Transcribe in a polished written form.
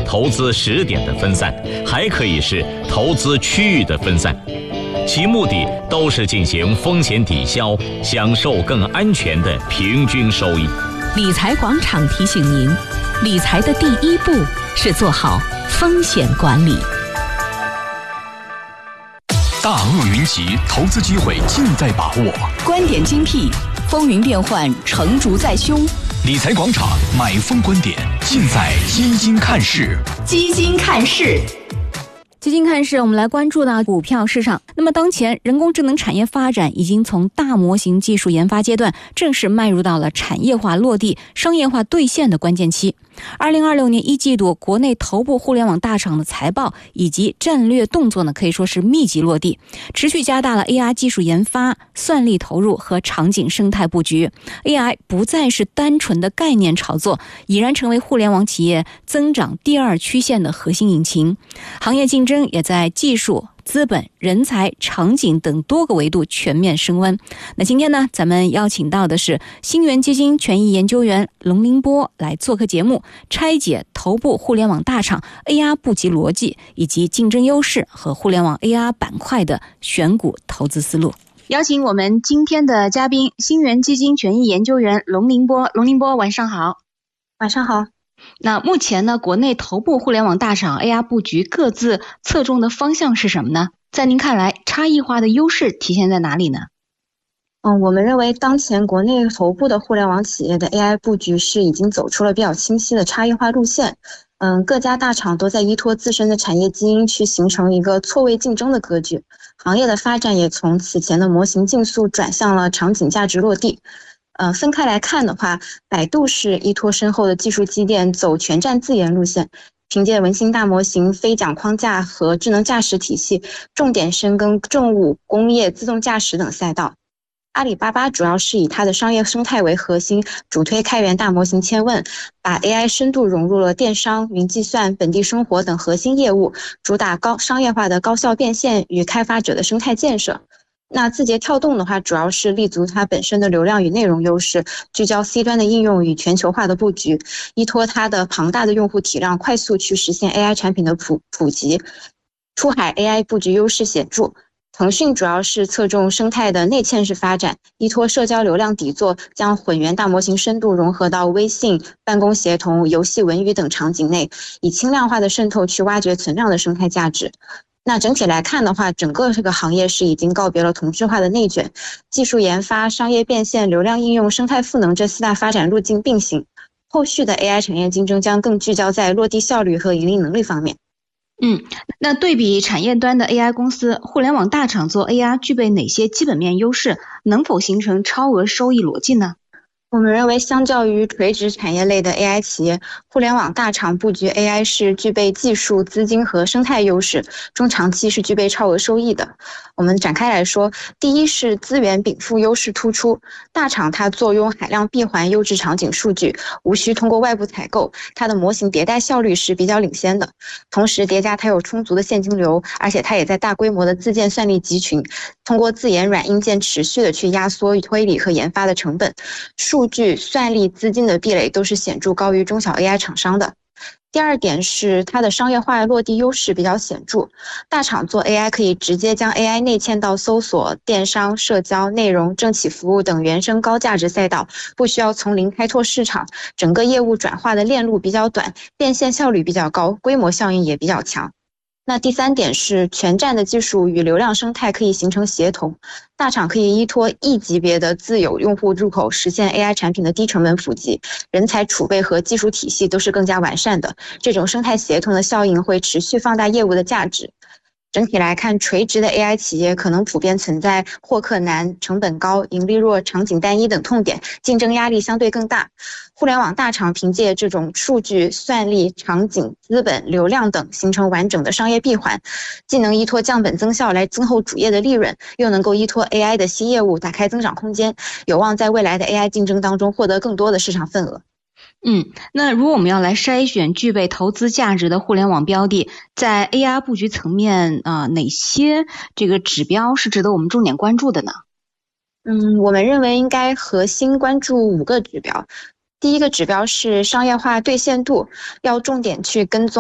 投资时点的分散，还可以是投资区域的分散，其目的都是进行风险抵消，享受更安全的平均收益。 理财广场提醒您，理财的第一步是做好风险管理。 大鳄云集，投资机会尽在把握。 观点精辟，风云变幻，成竹在胸。 理财广场买风观点，尽在基金看市。 基金看市。基金看市，我们来关注到股票市场。那么当前人工智能产业发展已经从大模型技术研发阶段正式迈入到了产业化落地、商业化兑现的关键期。2026年1季度，国内头部互联网大厂的财报以及战略动作可以说是密集落地，持续加大了 AI 技术研发、算力投入和场景生态布局。AI 不再是单纯的概念炒作，已然成为互联网企业增长第二曲线的核心引擎。行业竞争也在技术、资本、人才、场景等多个维度全面升温。那今天呢，咱们邀请到的是新源基金权益研究员龙凌波来做客节目，拆解头部互联网大厂 AI 布局逻辑以及竞争优势和互联网 AI 板块的选股投资思路。邀请我们今天的嘉宾，新源基金权益研究员龙凌波。龙凌波，晚上好。 晚上好。 那目前呢，国内头部互联网大厂 AI 布局各自侧重的方向是什么呢？在您看来，差异化的优势体现在哪里呢？ 我们认为当前国内头部的互联网企业的 AI 布局是已经走出了比较清晰的差异化路线。各家大厂都在依托自身的产业基因去形成一个错位竞争的格局，行业的发展也从此前的模型竞速转向了场景价值落地。分开来看的话，百度是依托深厚的技术积淀走全站自研路线，凭借文心大模型、飞桨框架和智能驾驶体系，重点深耕政务、工业、自动驾驶等赛道。阿里巴巴主要是以它的商业生态为核心，主推开源大模型千问，把 AI 深度融入了电商、云计算、本地生活等核心业务，主打商业化的高效变现与开发者的生态建设。那字节跳动的话，主要是立足它本身的流量与内容优势，聚焦 C 端的应用与全球化的布局，依托它的庞大的用户体量，快速去实现 AI 产品的普及。出海 AI 布局优势显著。腾讯主要是侧重生态的内嵌式发展，依托社交流量底座，将混元大模型深度融合到微信、办公协同、游戏文娱等场景内，以轻量化的渗透去挖掘存量的生态价值。那整体来看的话，整个这个行业是已经告别了同质化的内卷，技术研发、商业变现、流量应用、生态赋能这4大发展路径并行。后续的 AI 产业竞争将更聚焦在落地效率和盈利能力方面。 那对比产业端的 AI 公司，互联网大厂做 AI 具备哪些基本面优势？能否形成超额收益逻辑呢？ 我们认为，相较于垂直产业类的 AI 企业，互联网大厂布局 AI 是具备技术、资金和生态优势，中长期是具备超额收益的。我们展开来说，第一是资源禀赋优势突出，大厂它坐拥海量闭环优质场景数据，无需通过外部采购，它的模型迭代效率是比较领先的。同时叠加它有充足的现金流，而且它也在大规模的自建算力集群，通过自研软硬件持续的去压缩推理和研发的成本。数据、算力、资金的壁垒都是显著高于中小 AI 厂商的。第二点是它的商业化落地优势比较显著，大厂做 AI 可以直接将 AI 内嵌到搜索、电商、社交、内容、政企服务等原生高价值赛道，不需要从零开拓市场，整个业务转化的链路比较短，变现效率比较高，规模效应也比较强。那第三点是全站的技术与流量生态可以形成协同，大厂可以依托 E 级别的自有用户入口实现 AI 产品的低成本普及，人才储备和技术体系都是更加完善的，这种生态协同的效应会持续放大业务的价值。整体来看，垂直的 AI 企业可能普遍存在获客难、成本高、盈利弱、场景单一等痛点，竞争压力相对更大。互联网大厂凭借这种数据、算力、场景、资本、流量等形成完整的商业闭环，既能依托降本增效来增厚主业的利润，又能够依托 AI 的新业务打开增长空间，有望在未来的 AI 竞争当中获得更多的市场份额。 那如果我们要来筛选具备投资价值的互联网标的，在 AI 布局层面哪些这个指标是值得我们重点关注的呢？ 我们认为应该核心关注5个指标。第一个指标是商业化兑现度，要重点去跟踪